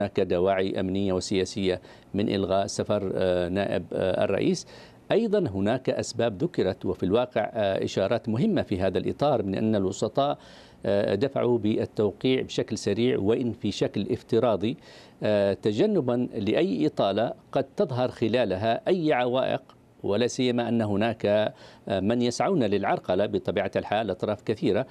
هناك دواعي أمنية وسياسية من إلغاء سفر نائب الرئيس. أيضا هناك أسباب ذكرت وفي الواقع إشارات مهمة في هذا الإطار من أن الوسطاء دفعوا بالتوقيع بشكل سريع وإن في شكل افتراضي تجنبا لأي إطالة قد تظهر خلالها أي عوائق، ولا سيما أن هناك من يسعون للعرقلة بطبيعة الحال أطراف كثيرة،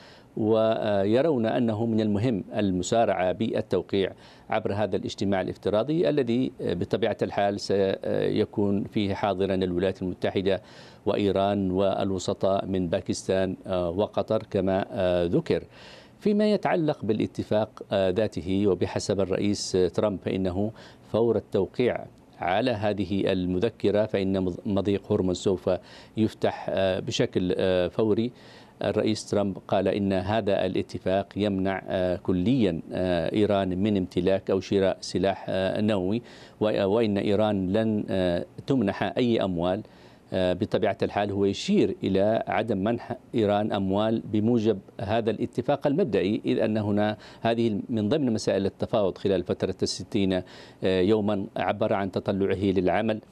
ويرون أنه من المهم المسارعة بالتوقيع عبر هذا الاجتماع الافتراضي الذي بطبيعة الحال سيكون فيه حاضرا الولايات المتحدة وإيران والوسطاء من باكستان وقطر كما ذكر. فيما يتعلق بالاتفاق ذاته وبحسب الرئيس ترامب فإنه فور التوقيع على هذه المذكرة فإن مضيق هرمز سوف يفتح بشكل فوري. الرئيس ترامب قال إن هذا الاتفاق يمنع كليا إيران من امتلاك أو شراء سلاح نووي، وإن إيران لن تمنح أي أموال. بطبيعة الحال هو يشير إلى عدم منح إيران أموال بموجب هذا الاتفاق المبدئي، إذ أن هنا هذه من ضمن مسائل التفاوض خلال فترة 60 يوما. عبر عن تطلعه للعمل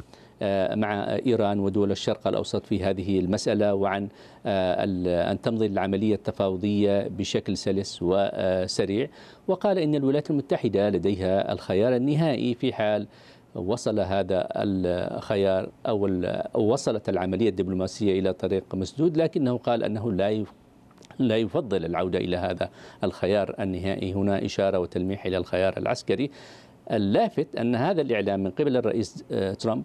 مع إيران ودول الشرق الأوسط في هذه المسألة، وعن أن تمضي العملية التفاوضية بشكل سلس وسريع. وقال إن الولايات المتحدة لديها الخيار النهائي في حال وصل هذا الخيار أو وصلت العملية الدبلوماسية إلى طريق مسدود، لكنه قال أنه لا يفضل العودة إلى هذا الخيار النهائي. هنا إشارة وتلميح إلى الخيار العسكري. اللافت أن هذا الإعلام من قبل الرئيس ترامب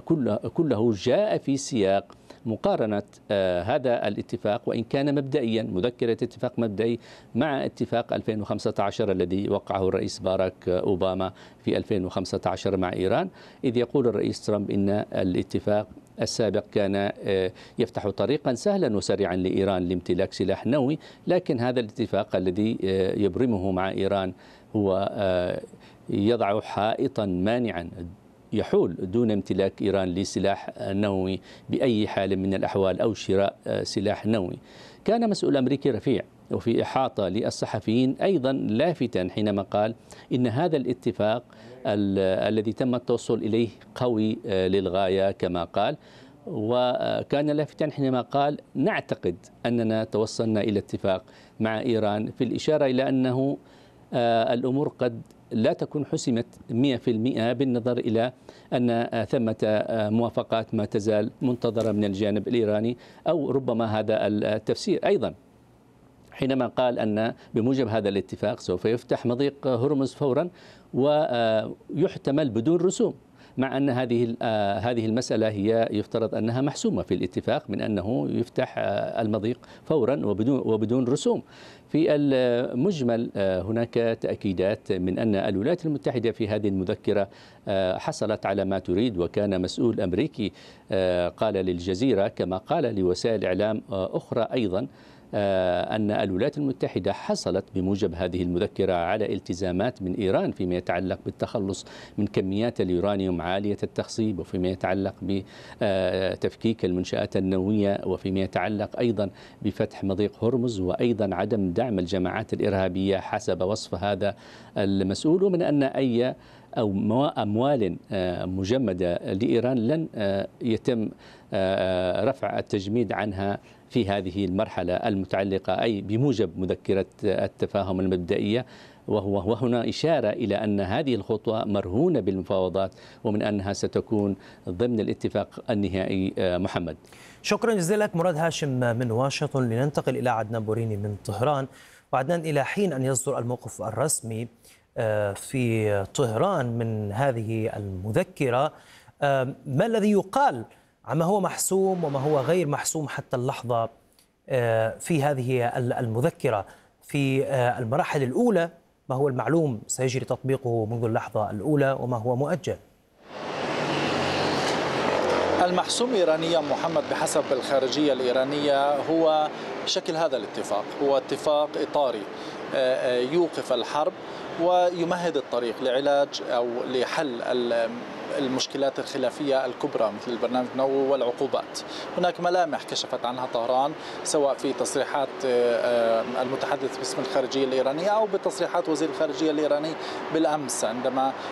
كله جاء في سياق مقارنة هذا الاتفاق وإن كان مبدئيا مذكرة اتفاق مبدئي مع اتفاق 2015 الذي وقعه الرئيس باراك أوباما في 2015 مع إيران، إذ يقول الرئيس ترامب إن الاتفاق السابق كان يفتح طريقا سهلا وسريعا لإيران لامتلاك سلاح نووي، لكن هذا الاتفاق الذي يبرمه مع إيران هو يضع حائطا مانعا يحول دون امتلاك إيران لسلاح نووي بأي حال من الأحوال أو شراء سلاح نووي. كان مسؤول أمريكي رفيع وفي إحاطة للصحفيين أيضا لافتا حينما قال إن هذا الاتفاق الذي تم التوصل إليه قوي للغاية كما قال، وكان لافتا حينما قال نعتقد أننا توصلنا إلى اتفاق مع إيران، في الإشارة إلى أنه الأمور قد لا تكون حسمت 100% بالنظر إلى أن ثمة موافقات ما تزال منتظرة من الجانب الإيراني، أو ربما هذا التفسير أيضا حينما قال أن بموجب هذا الاتفاق سوف يفتح مضيق هرمز فورا ويحتمل بدون رسوم، مع أن هذه المسألة هي يفترض أنها محسومة في الاتفاق من أنه يفتح المضيق فورا وبدون رسوم. في المجمل هناك تأكيدات من أن الولايات المتحدة في هذه المذكرة حصلت على ما تريد، وكان مسؤول أمريكي قال للجزيرة كما قال لوسائل إعلام أخرى أيضا أن الولايات المتحدة حصلت بموجب هذه المذكرة على التزامات من إيران فيما يتعلق بالتخلص من كميات اليورانيوم عالية التخصيب، وفيما يتعلق بتفكيك المنشآت النووية، وفيما يتعلق أيضا بفتح مضيق هرمز، وأيضا عدم دعم الجماعات الإرهابية حسب وصف هذا المسؤول، ومن أن أي أو أموال مجمدة لإيران لن يتم رفع التجميد عنها في هذه المرحلة المتعلقة أي بموجب مذكرة التفاهم المبدئية. وهنا إشارة إلى أن هذه الخطوة مرهونة بالمفاوضات ومن أنها ستكون ضمن الاتفاق النهائي. محمد، شكرا جزيلا لك مراد هاشم من واشنطن. لننتقل إلى عدنان بوريني من طهران. وعدنان، إلى حين أن يصدر الموقف الرسمي في طهران من هذه المذكرة، ما الذي يقال عما هو محسوم وما هو غير محسوم حتى اللحظة في هذه المذكرة؟ في المراحل الأولى ما هو المعلوم سيجري تطبيقه منذ اللحظة الأولى وما هو مؤجل؟ المحسوم إيرانيا محمد بحسب الخارجية الإيرانية هو شكل هذا الاتفاق، هو اتفاق إطاري يوقف الحرب ويمهد الطريق لعلاج أو لحل المشكلات الخلافية الكبرى مثل البرنامج النووي والعقوبات. هناك ملامح كشفت عنها طهران سواء في تصريحات المتحدث باسم الخارجية الإيرانية أو بتصريحات وزير الخارجية الإيراني بالأمس عندما